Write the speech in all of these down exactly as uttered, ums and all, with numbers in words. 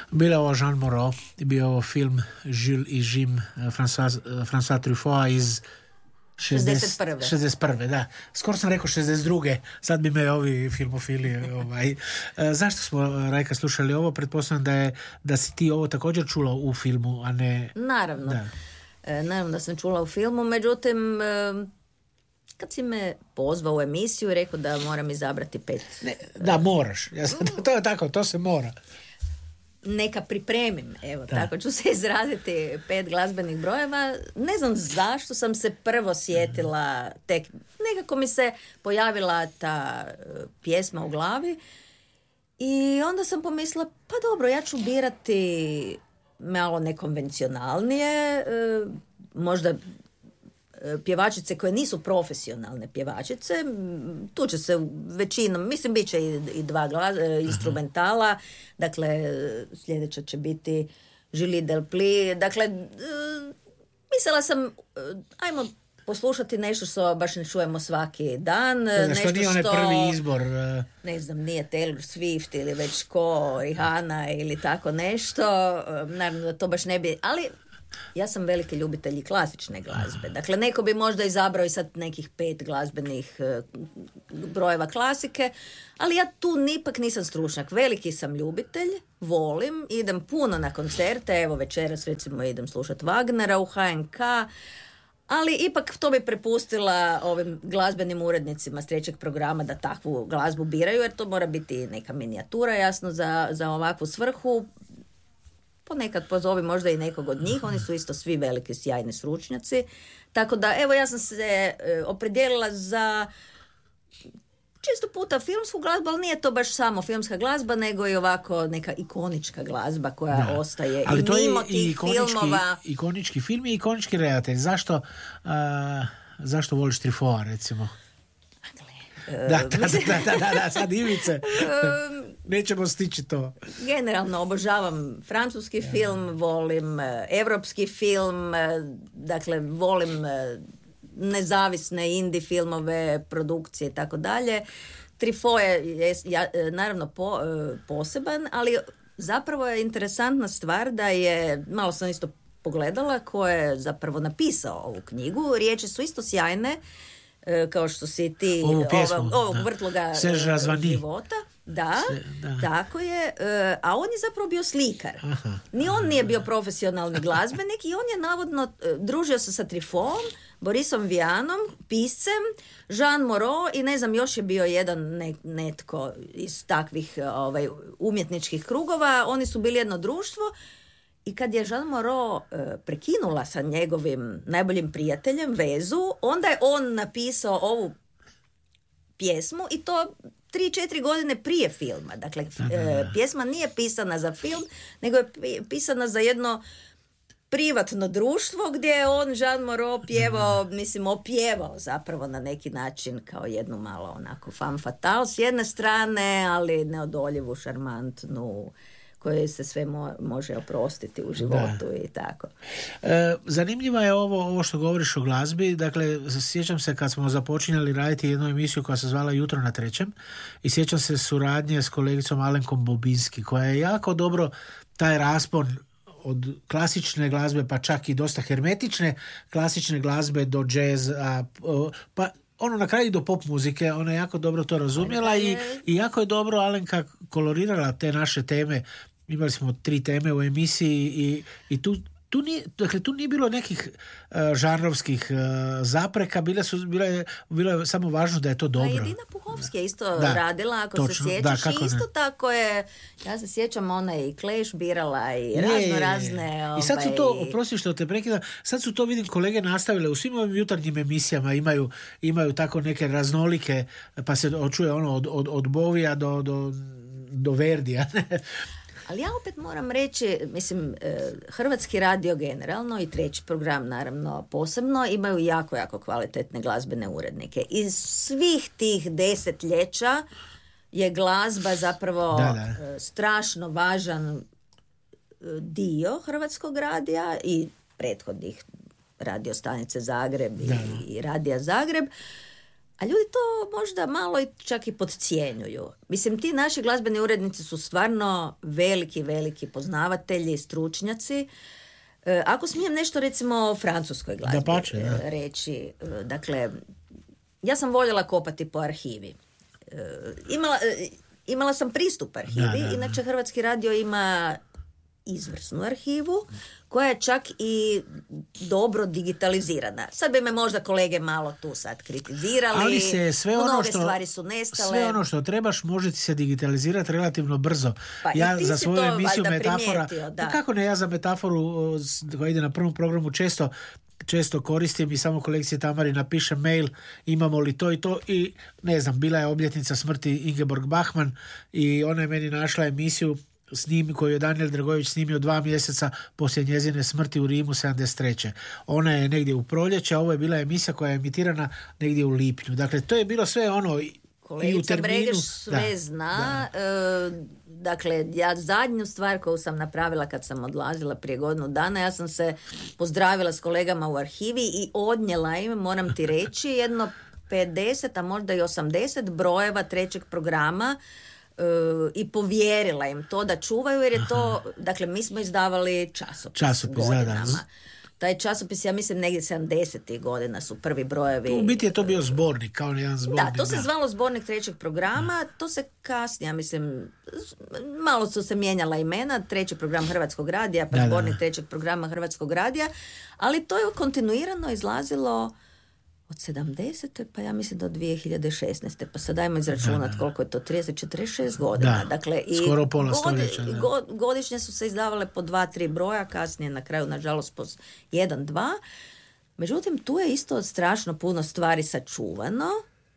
Bila je ovo Jean Moreau, bio ovo film Jules i Jim François, François Truffaut iz šezdeset prve. šezdeset prve, da. Skoro sam rekao šezdeset druge. Sad bi me ovi filmofili ovaj. Zašto smo, Rajka, slušali ovo? Pretpostavljam da je da si ti ovo također čula u filmu, a ne... Naravno. Da. E, naravno da sam čula u filmu, međutim kad si me pozvao u emisiju i rekao da moram izabrati pet. Ne, da, moraš. Ja sam, to je tako, to se mora. Neka pripremim, evo, da. Tako ću se izraziti, pet glazbenih brojeva. Ne znam zašto sam se prvo sjetila, tek nekako mi se pojavila ta pjesma u glavi i onda sam pomislila, pa dobro, ja ću birati malo nekonvencionalnije, možda pjevačice koje nisu profesionalne pjevačice, tu će se većinom, mislim bit će i, i dva glas, instrumentala, dakle sljedeća će biti Julie Delpy, dakle mislila sam ajmo poslušati nešto što baš ne čujemo svaki dan, ne, nešto što nije onaj što, prvi izbor, ne znam, nije Taylor Swift ili već ko, Rihanna ili tako nešto, naravno da to baš ne bi, ali ja sam veliki ljubitelj klasične glazbe. Dakle, neko bi možda izabrao i sad nekih pet glazbenih uh, brojeva klasike, ali ja tu nipak nisam stručnjak. Veliki sam ljubitelj, volim, idem puno na koncerte, evo večeras recimo idem slušati Wagnera u H N K, ali ipak to bi prepustila ovim glazbenim urednicima s trećeg programa da takvu glazbu biraju, jer to mora biti neka minijatura, jasno, za, za ovakvu svrhu. Ponekad pozovi možda i nekog od njih, oni su isto svi veliki, sjajni stručnjaci. Tako da, evo, ja sam se e, opredijelila za čisto puta filmsku glazbu, ali nije to baš samo filmska glazba, nego i ovako neka ikonička glazba koja da. ostaje. Ali i to je tih ikonički, filmova. ikonički film i ikonički redatelj. Zašto, a, zašto voliš Truffaut, recimo? Da, da, da, da, da, da, sad Ivice. Nećemo stići to. Generalno obožavam francuski ja. film, volim evropski film, dakle volim nezavisne indie filmove, produkcije i tako dalje. Truffaut je, je, je naravno po, poseban, ali zapravo je interesantna stvar da je, malo sam isto pogledala, ko je zapravo napisao ovu knjigu, riječi su isto sjajne, kao što si ti pjesmu, ovog vrtloga života. Da, Se, da, tako je. A on je zapravo bio slikar. Aha, Ni on nije bio profesionalni glazbenik i on je navodno družio se sa Truffautom, Borisom Vianom, piscem, Jean Moreau i ne znam, još je bio jedan ne, netko iz takvih ovaj, umjetničkih krugova. Oni su bili jedno društvo. I kad je Jean Moreau e, prekinula sa njegovim najboljim prijateljem vezu, onda je on napisao ovu pjesmu i to tri, četiri godine prije filma. Dakle, e, pjesma nije pisana za film, nego je pisana za jedno privatno društvo gdje je on, Jean Moreau, pjevao, mislim, opjevao zapravo na neki način kao jednu malo onako femme fatale s jedne strane, ali neodoljivu, šarmantnu, koje se sve mo- može oprostiti u životu da. I tako. E, zanimljivo je ovo, ovo što govoriš o glazbi. Dakle, sjećam se kad smo započinjali raditi jednu emisiju koja se zvala Jutro na trećem i sjećam se suradnje s kolegicom Alenkom Bobinski koja je jako dobro taj raspon od klasične glazbe pa čak i dosta hermetične klasične glazbe do džeza, pa ono na kraju do pop muzike, ona je jako dobro to razumjela i, i jako je dobro Alenka kolorirala te naše teme. Imali smo tri teme u emisiji i, i tu, tu, nije, dakle, tu nije bilo nekih uh, žanrovskih uh, zapreka, bile su, bilo, je, bilo je samo važno da je to dobro. A Jedina Puhovski je isto da, radila, ako točno, se sjećaš, da, i isto ne. Tako je, ja se sjećam, ona je i Clash birala i je, razno razne. I sad su to, ovaj, oprosti što te prekidam, sad su to, vidim, kolege nastavile u svim ovim jutarnjim emisijama, imaju, imaju tako neke raznolike, pa se čuje ono od, od, od Bovija do, do, do Verdija. Ali ja opet moram reći, mislim, Hrvatski radio generalno i treći program naravno posebno imaju jako, jako kvalitetne glazbene urednike. Iz svih tih desetljeća je glazba zapravo da, da. strašno važan dio Hrvatskog radija i prethodnih radio stanice Zagreb i, i Radija Zagreb. A ljudi to možda malo i čak i podcjenjuju. Mislim, ti naši glazbeni urednici su stvarno veliki, veliki poznavatelji, stručnjaci. E, ako smijem nešto recimo o francuskoj glazbi da pače, da. reći. Dakle, ja sam voljela kopati po arhivi. E, imala, e, imala sam pristup arhivi, da, da, da. Inače Hrvatski radio ima izvrsnu arhivu koja je čak i dobro digitalizirana. Sad bi me možda kolege malo tu sad kritizirali. Ali se sve ono mnoge što, stvari su nestale. Sve ono što trebaš može ti se digitalizirati relativno brzo. Pa ja za svoju emisiju metafora, da. kako ne, ja za metaforu koja ide na prvom programu često često koristim i samo kolegici Tamari napišem mail, imamo li to i to, i ne znam, bila je obljetnica smrti Ingeborg Bachmann i ona je meni našla emisiju snimi koju je Danijel Dragojević snimio dva mjeseca poslije njezine smrti u Rimu sedamdeset treće. Ona je negdje u proljeće, a ovo je bila emisija koja je emitirana negdje u lipnju. Dakle, to je bilo sve ono kolegica i u terminu. Bregeš sve da, zna. Da. E, dakle, ja zadnju stvar koju sam napravila kad sam odlazila prije godinu dana, ja sam se pozdravila s kolegama u arhivi i odnijela im, moram ti reći, jedno pedeset, a možda i osamdeset brojeva trećeg programa i povjerila im to da čuvaju, jer je to, aha, dakle, mi smo izdavali časopis, časopis godinama. Da, da. Taj časopis, ja mislim, negdje sedamdesetih godina su prvi brojevi. U biti je to bio zbornik, kao jedan zbornik. Da, to se da. zvalo zbornik trećeg programa, da. To se kasnije, ja mislim, malo su se mijenjala imena, treći program Hrvatskog radija, pa da, zbornik da. trećeg programa Hrvatskog radija, ali to je kontinuirano izlazilo od sedamdesete pa ja mislim do dvije hiljade šesnaeste pa sad dajmo izračunati da, da. koliko je to, trideset, četrdeset šest godina. Da, dakle, i skoro pola stoljeća. Da. Godišnje su se izdavale po dva, tri broja, kasnije na kraju nažalost po jedan, dva. Međutim, tu je isto strašno puno stvari sačuvano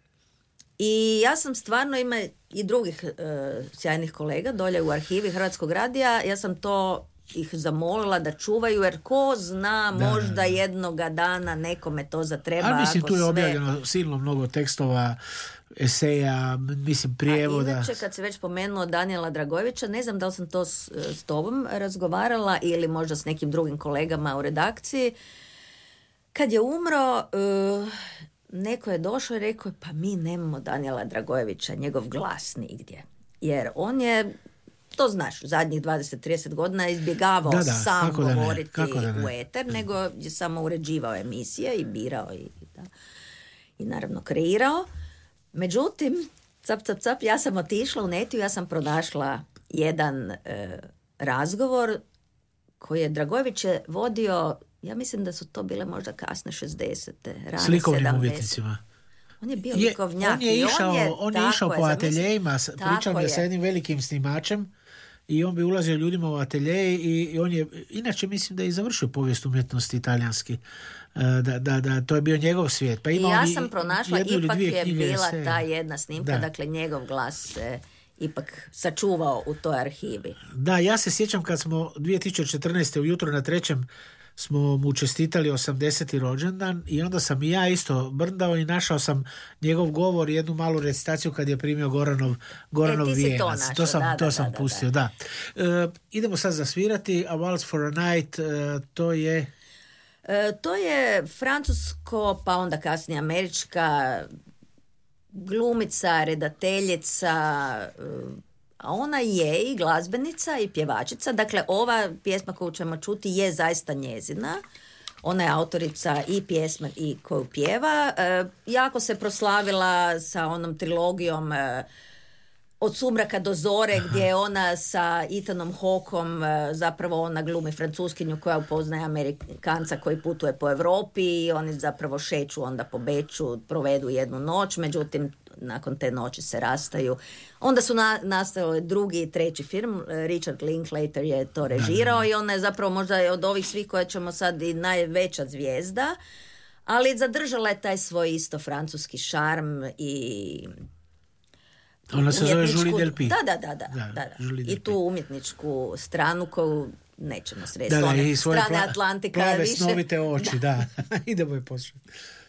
i ja sam stvarno, ima i drugih uh, sjajnih kolega dolje u arhivi Hrvatskog radija, ja sam to ih zamolila da čuvaju, jer ko zna, da, možda jednoga dana nekome to zatreba. A mislim, tu je sve... objavljeno silno mnogo tekstova, eseja, mislim, prijevoda. A inače, kad se već spomenuo Danijela Dragojevića, ne znam da li sam to s, s tobom razgovarala ili možda s nekim drugim kolegama u redakciji. Kad je umro, uh, neko je došao i rekao, pa mi nemamo Danijela Dragojevića, njegov glas nigdje. Jer on je, to znaš, zadnjih dvadeset trideset godina izbjegavao da, da, sam govoriti u eter, nego je samo uređivao emisije i birao i, da, i naravno kreirao. Međutim, cap, cap, cap, ja sam otišla u Netiju, ja sam pronašla jedan e, razgovor koji je Dragojević je vodio, ja mislim da su to bile možda kasne šezdesete, rane slikovnim umjetnicima. On je bio likovnjak. On je išao, on je, on je išao po ateljejima, pričam je sa jednim velikim snimačem i on bi ulazio ljudima u ateljeje i, i on je, inače mislim da je i završio povijest umjetnosti italijanski. Da, da, da, to je bio njegov svijet. Pa ima I ja on sam pronašla, ipak je bila se... ta jedna snimka, da. Dakle njegov glas se ipak sačuvao u toj arhivi. Da, ja se sjećam kad smo dvije tisuće četrnaeste ujutro na trećem smo mu čestitali osamdeseti rođendan i onda sam i ja isto brndao i našao sam njegov govor i jednu malu recitaciju kad je primio Goranov, Goranov e, vijenac. To, našao, to sam, da, to da, sam da, pustio, da. da. E, idemo sad zasvirati A Waltz for a Night, e, to je... E, to je francusko, pa onda kasnije američka glumica, redateljica, a ona je i glazbenica i pjevačica. Dakle, ova pjesma koju ćemo čuti je zaista njezina. Ona je autorica i pjesme i koju pjeva. E, jako se proslavila sa onom trilogijom e, Od sumraka do zore, aha, gdje je ona sa Ethanom Hawkom, zapravo ona glumi Francuskinju koja upoznaje Amerikanca koji putuje po Europi i oni zapravo šeću onda po Beču, provedu jednu noć, međutim nakon te noći se rastaju. Onda su na, nastali drugi i treći film, Richard Linklater je to režirao i ona je zapravo možda od ovih svih koje ćemo sad i najveća zvijezda, ali zadržala je taj svoj isto francuski šarm i ona se zove Julie Delpy. Da, da, da, da, da, da. I tu umjetničku stranu koju nećemo srediti. Da, da, i svoje strane Atlantika. Plave više. Snovite oči, da. da. Idemo je poslušati.